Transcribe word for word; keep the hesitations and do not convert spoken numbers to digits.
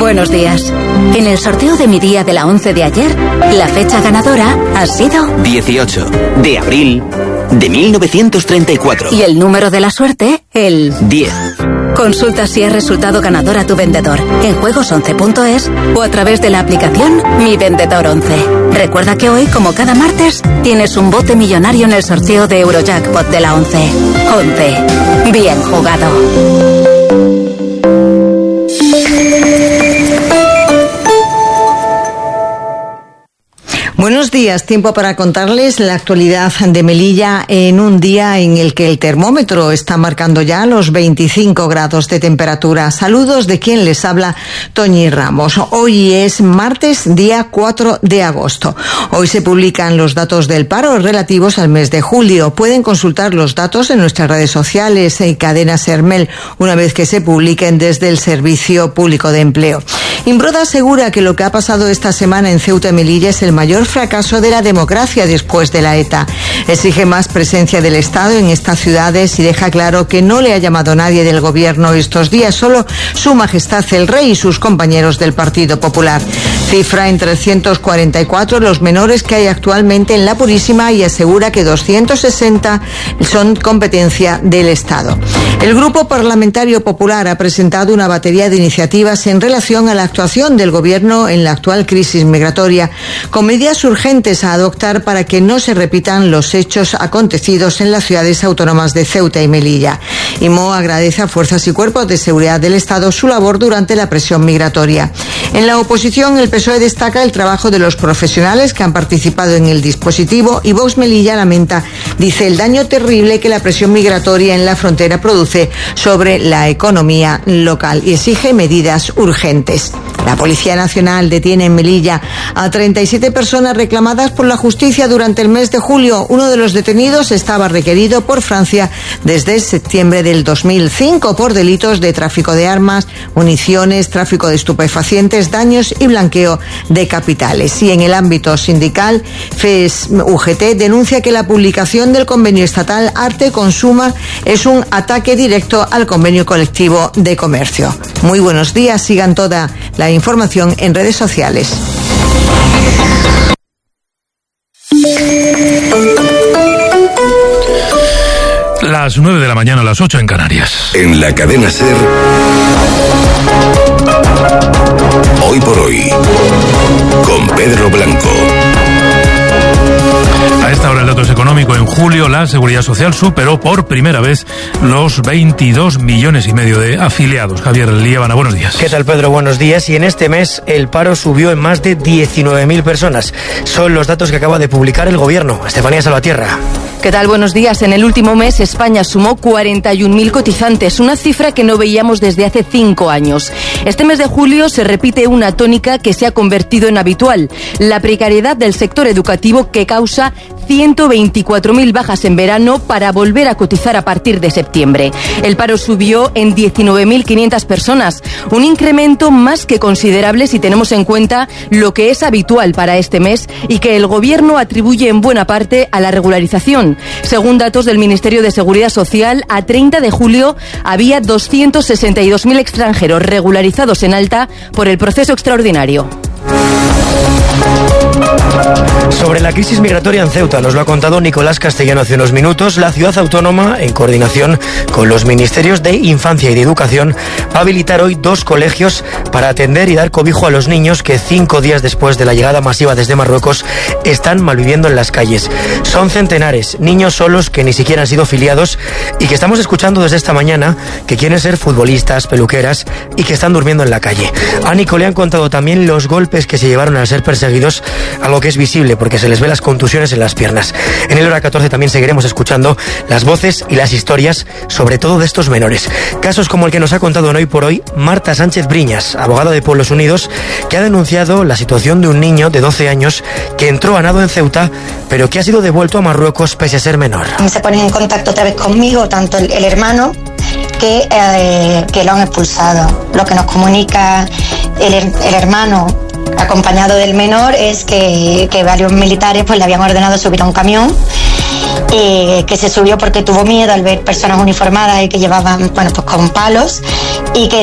Buenos días. En el sorteo de mi día de la once de ayer, la fecha ganadora ha sido dieciocho de abril de mil novecientos treinta y cuatro. Y el número de la suerte, el diez. Consulta si es resultado ganador a tu vendedor en juegos once punto es o a través de la aplicación Mi Vendedor once. Recuerda que hoy, como cada martes, tienes un bote millonario en el sorteo de Eurojackpot de la once. once. Bien jugado. Buenos días, tiempo para contarles la actualidad de Melilla en un día en el que el termómetro está marcando ya los veinticinco grados de temperatura. Saludos de quien les habla, Toñi Ramos. Hoy es martes, día cuatro de agosto. Hoy se publican los datos del paro relativos al mes de julio. Pueden consultar los datos en nuestras redes sociales en Cadena Sermel una vez que se publiquen desde el Servicio Público de Empleo. Imbroda asegura que lo que ha pasado esta semana en Ceuta y Melilla es el mayor fracaso de la democracia después de la ETA. Exige más presencia del Estado en estas ciudades y deja claro que no le ha llamado nadie del gobierno estos días, solo Su Majestad el Rey y sus compañeros del Partido Popular. Cifra en trescientos cuarenta y cuatro los menores que hay actualmente en La Purísima y asegura que doscientos sesenta son competencia del Estado. El Grupo Parlamentario Popular ha presentado una batería de iniciativas en relación a la actuación del gobierno en la actual crisis migratoria, con medidas urgentes a adoptar para que no se repitan los hechos acontecidos en las ciudades autónomas de Ceuta y Melilla. IMO agradece a fuerzas y cuerpos de seguridad del Estado su labor durante la presión migratoria. En la oposición, el P S O E destaca el trabajo de los profesionales que han participado en el dispositivo y Vox Melilla lamenta, dice, el daño terrible que la presión migratoria en la frontera produce sobre la economía local y exige medidas urgentes. La Policía Nacional detiene en Melilla a treinta y siete personas reclamadas por la justicia durante el mes de julio. Uno de los detenidos estaba requerido por Francia desde septiembre del dos mil cinco por delitos de tráfico de armas, municiones, tráfico de estupefacientes, daños y blanqueo de capitales. Y en el ámbito sindical, F E S U G T denuncia que la publicación del convenio estatal Arte Consuma es un ataque directo al convenio colectivo de comercio. Muy buenos días, sigan toda la información en redes sociales. Las nueve de la mañana, a las ocho en Canarias. En la cadena SER, Hoy por Hoy, con Pedro Blanco. A esta hora el dato es económico. En julio la Seguridad Social superó por primera vez los veintidós millones y medio de afiliados. Javier Liébana, buenos días. ¿Qué tal, Pedro? Buenos días. Y en este mes el paro subió en más de diecinueve mil personas. Son los datos que acaba de publicar el Gobierno. Estefanía Salvatierra. ¿Qué tal? Buenos días. En el último mes España sumó cuarenta y un mil cotizantes, una cifra que no veíamos desde hace cinco años. Este mes de julio se repite una tónica que se ha convertido en habitual: la precariedad del sector educativo, que causa ciento veinticuatro mil bajas en verano para volver a cotizar a partir de septiembre. El paro subió en diecinueve mil quinientas personas, un incremento más que considerable si tenemos en cuenta lo que es habitual para este mes y que el Gobierno atribuye en buena parte a la regularización. Según datos del Ministerio de Seguridad Social, a treinta de julio había doscientos sesenta y dos mil extranjeros regularizados en alta por el proceso extraordinario. Sobre la crisis migratoria en Ceuta nos lo ha contado Nicolás Castellano hace unos minutos. La ciudad autónoma, en coordinación con los ministerios de Infancia y de Educación, va a habilitar hoy dos colegios para atender y dar cobijo a los niños que cinco días después de la llegada masiva desde Marruecos están malviviendo en las calles. Son centenares, niños solos que ni siquiera han sido filiados y que estamos escuchando desde esta mañana que quieren ser futbolistas, peluqueras y que están durmiendo en la calle. A Nico le han contado también los golpes que se llevaron al ser perseguidos, algo que es visible porque se les ve las contusiones en las piernas. En el hora catorce también seguiremos escuchando las voces y las historias, sobre todo de estos menores. Casos como el que nos ha contado en Hoy por Hoy Marta Sánchez Briñas, abogada de Pueblos Unidos, que ha denunciado la situación de un niño de doce años que entró a nado en Ceuta, pero que ha sido devuelto a Marruecos pese a ser menor. Se ponen en contacto otra vez conmigo, tanto el, el hermano que, eh, que lo han expulsado. Lo que nos comunica el, el hermano acompañado del menor es que, que varios militares pues le habían ordenado subir a un camión, eh, que se subió porque tuvo miedo al ver personas uniformadas y que llevaban, bueno, pues con palos, y que